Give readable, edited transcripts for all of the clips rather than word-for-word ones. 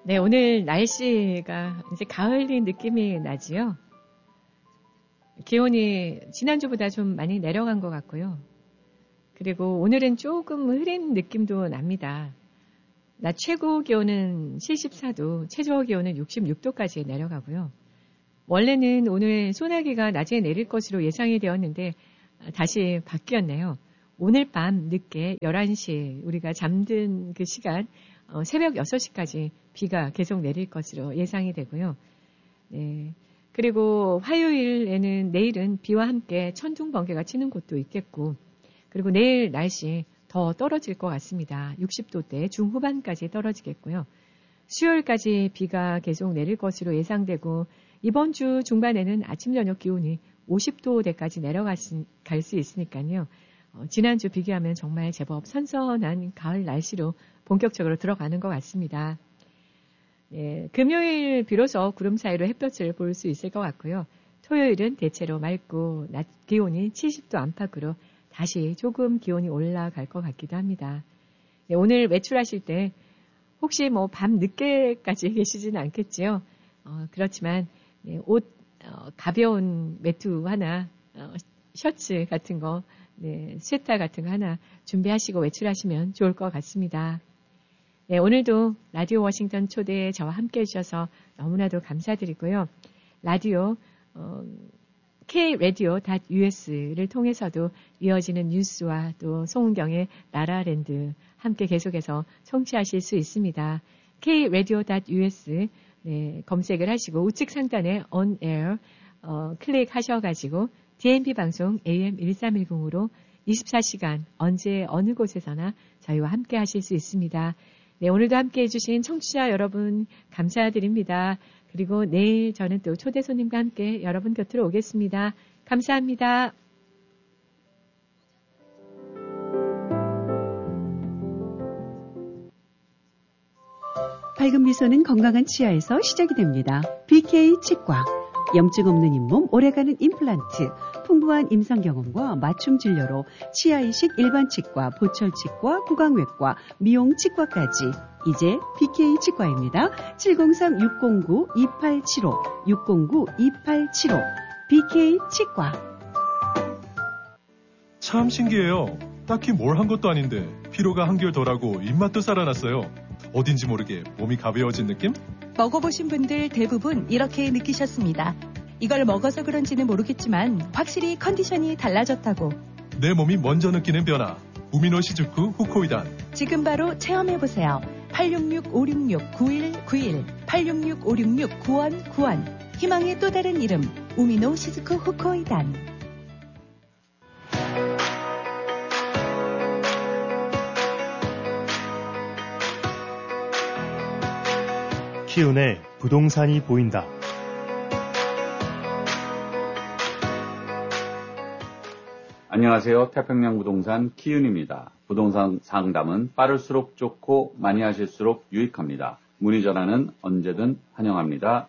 네, 오늘 날씨가 이제 가을인 느낌이 나지요. 기온이 지난주보다 좀 많이 내려간 것 같고요. 그리고 오늘은 조금 흐린 느낌도 납니다. 낮 최고 기온은 74도, 최저 기온은 66도까지 내려가고요. 원래는 오늘 소나기가 낮에 내릴 것으로 예상이 되었는데 다시 바뀌었네요. 오늘 밤 늦게 11시 우리가 잠든 그 시간 새벽 6시까지 비가 계속 내릴 것으로 예상이 되고요. 네. 그리고 화요일에는 내일은 비와 함께 천둥 번개가 치는 곳도 있겠고 그리고 내일 날씨 더 떨어질 것 같습니다. 60도대 중후반까지 떨어지겠고요. 수요일까지 비가 계속 내릴 것으로 예상되고 이번 주 중반에는 아침 저녁 기온이 50도대까지 내려갈 수 있으니까요. 지난주 비교하면 정말 제법 선선한 가을 날씨로 본격적으로 들어가는 것 같습니다. 예, 금요일 비로소 구름 사이로 햇볕을 볼 수 있을 것 같고요. 토요일은 대체로 맑고 낮 기온이 70도 안팎으로 다시 조금 기온이 올라갈 것 같기도 합니다. 예, 오늘 외출하실 때 혹시 뭐 밤 늦게까지 계시지는 않겠지요. 그렇지만 예, 옷 가벼운 외투 하나, 셔츠 같은 거, 네, 스웨터 같은 거 하나 준비하시고 외출하시면 좋을 것 같습니다. 네, 오늘도 라디오 워싱턴 초대에 저와 함께 해주셔서 너무나도 감사드리고요. 라디오 kradio.us를 통해서도 이어지는 뉴스와 또 송은경의 나라랜드 함께 계속해서 청취하실 수 있습니다. kradio.us 네, 검색을 하시고 우측 상단에 on air 클릭하셔가지고 DMB 방송 AM 1310으로 24시간 언제 어느 곳에서나 저희와 함께 하실 수 있습니다. 네, 오늘도 함께 해주신 청취자 여러분 감사드립니다. 그리고 내일 저는 또 초대 손님과 함께 여러분 곁으로 오겠습니다. 감사합니다. 밝은 미소는 건강한 치아에서 시작이 됩니다. BK 치과. 염증 없는 잇몸, 오래가는 임플란트, 풍부한 임상 경험과 맞춤 진료로 치아 이식 일반 치과, 보철 치과, 구강외과, 미용 치과까지 이제 BK 치과입니다. 703-609-2875, 609-2875, BK 치과. 참 신기해요. 딱히 뭘 한 것도 아닌데 피로가 한결 덜하고 입맛도 살아났어요. 어딘지 모르게 몸이 가벼워진 느낌? 먹어보신 분들 대부분 이렇게 느끼셨습니다. 이걸 먹어서 그런지는 모르겠지만 확실히 컨디션이 달라졌다고. 내 몸이 먼저 느끼는 변화. 우미노 시즈쿠 후코이단. 지금 바로 체험해보세요. 866-566-9191 866-566-9191 희망의 또 다른 이름 우미노 시즈쿠 후코이단. 키운의 부동산이 보인다. 안녕하세요. 태평양 부동산 키운입니다. 부동산 상담은 빠를수록 좋고 많이 하실수록 유익합니다. 문의 전화는 언제든 환영합니다.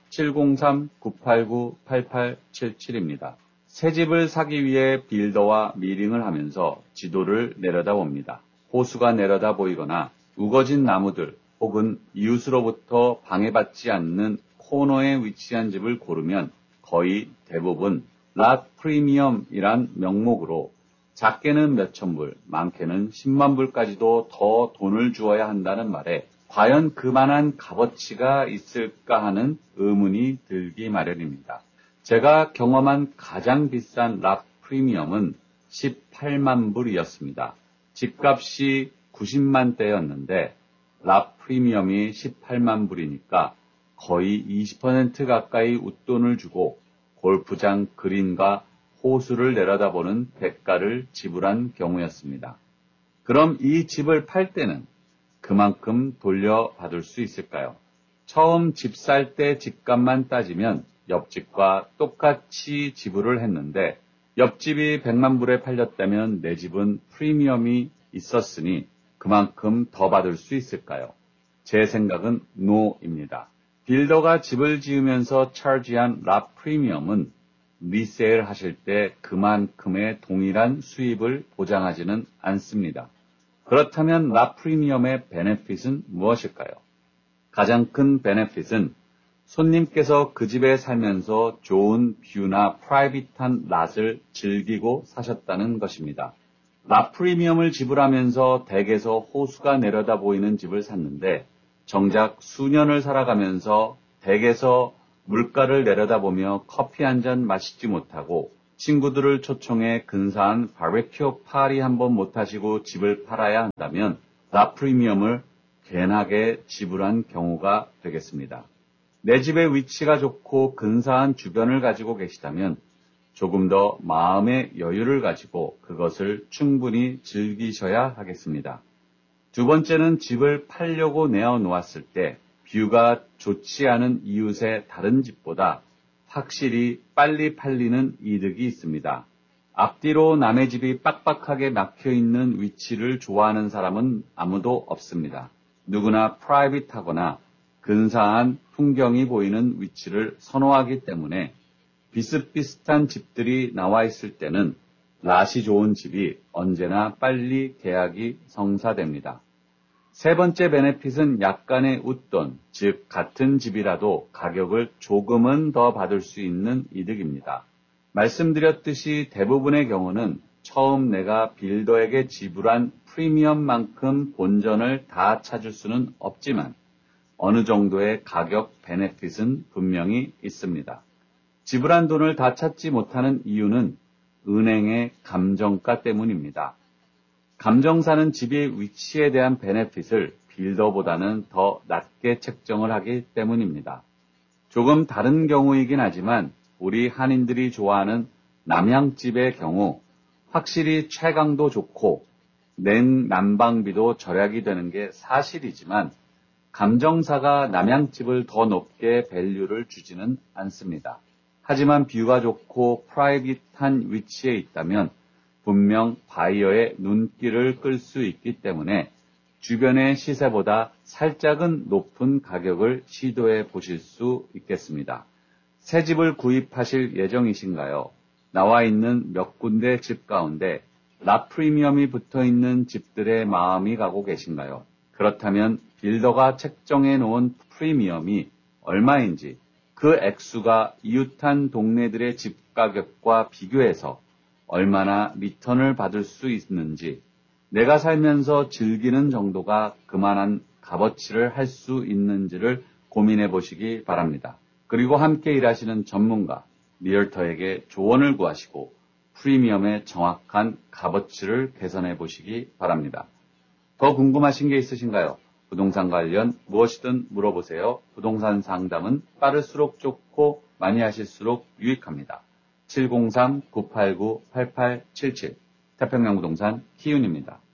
703-989-8877입니다. 새 집을 사기 위해 빌더와 미링을 하면서 지도를 내려다봅니다. 호수가 내려다 보이거나 우거진 나무들 혹은 이웃으로부터 방해받지 않는 코너에 위치한 집을 고르면 거의 대부분 랏 프리미엄이란 명목으로 작게는 몇천 불, 많게는 10만 불까지도 더 돈을 주어야 한다는 말에 과연 그만한 값어치가 있을까 하는 의문이 들기 마련입니다. 제가 경험한 가장 비싼 랏 프리미엄은 18만 불이었습니다. 집값이 90만 대였는데 랍 프리미엄이 18만 불이니까 거의 20% 가까이 웃돈을 주고 골프장 그린과 호수를 내려다보는 대가를 지불한 경우였습니다. 그럼 이 집을 팔 때는 그만큼 돌려받을 수 있을까요? 처음 집 살 때 집값만 따지면 옆집과 똑같이 지불을 했는데 옆집이 100만 불에 팔렸다면 내 집은 프리미엄이 있었으니 그만큼 더 받을 수 있을까요? 제 생각은 NO입니다. 빌더가 집을 지으면서 차지한 랍 프리미엄은 리세일 하실 때 그만큼의 동일한 수입을 보장하지는 않습니다. 그렇다면 랍 프리미엄의 베네핏은 무엇일까요? 가장 큰 베네핏은 손님께서 그 집에 살면서 좋은 뷰나 프라이빗한 랏을 즐기고 사셨다는 것입니다. 랏 프리미엄을 지불하면서 댁에서 호수가 내려다 보이는 집을 샀는데 정작 수년을 살아가면서 댁에서 물가를 내려다보며 커피 한 잔 마시지 못하고 친구들을 초청해 근사한 바베큐 파티 한번 못하시고 집을 팔아야 한다면 라 프리미엄을 괜하게 지불한 경우가 되겠습니다. 내 집의 위치가 좋고 근사한 주변을 가지고 계시다면 조금 더 마음의 여유를 가지고 그것을 충분히 즐기셔야 하겠습니다. 두 번째는 집을 팔려고 내어놓았을 때 뷰가 좋지 않은 이웃의 다른 집보다 확실히 빨리 팔리는 이득이 있습니다. 앞뒤로 남의 집이 빡빡하게 막혀있는 위치를 좋아하는 사람은 아무도 없습니다. 누구나 프라이빗하거나 근사한 풍경이 보이는 위치를 선호하기 때문에 비슷비슷한 집들이 나와 있을 때는 랏이 좋은 집이 언제나 빨리 계약이 성사됩니다. 세 번째 베네핏은 약간의 웃돈, 즉 같은 집이라도 가격을 조금은 더 받을 수 있는 이득입니다. 말씀드렸듯이 대부분의 경우는 처음 내가 빌더에게 지불한 프리미엄만큼 본전을 다 찾을 수는 없지만 어느 정도의 가격 베네핏은 분명히 있습니다. 지불한 돈을 다 찾지 못하는 이유는 은행의 감정가 때문입니다. 감정사는 집의 위치에 대한 베네핏을 빌더보다는 더 낮게 책정을 하기 때문입니다. 조금 다른 경우이긴 하지만 우리 한인들이 좋아하는 남향집의 경우 확실히 채광도 좋고 난방비도 절약이 되는 게 사실이지만 감정사가 남향집을 더 높게 밸류를 주지는 않습니다. 하지만 뷰가 좋고 프라이빗한 위치에 있다면 분명 바이어의 눈길을 끌 수 있기 때문에 주변의 시세보다 살짝은 높은 가격을 시도해 보실 수 있겠습니다. 새 집을 구입하실 예정이신가요? 나와 있는 몇 군데 집 가운데 라 프리미엄이 붙어 있는 집들의 마음이 가고 계신가요? 그렇다면 빌더가 책정해 놓은 프리미엄이 얼마인지 그 액수가 이웃한 동네들의 집 가격과 비교해서 얼마나 리턴을 받을 수 있는지, 내가 살면서 즐기는 정도가 그만한 값어치를 할 수 있는지를 고민해 보시기 바랍니다. 그리고 함께 일하시는 전문가, 리얼터에게 조언을 구하시고 프리미엄의 정확한 값어치를 개선해 보시기 바랍니다. 더 궁금하신 게 있으신가요? 부동산 관련 무엇이든 물어보세요. 부동산 상담은 빠를수록 좋고 많이 하실수록 유익합니다. 703-989-8877 태평양 부동산 키윤입니다.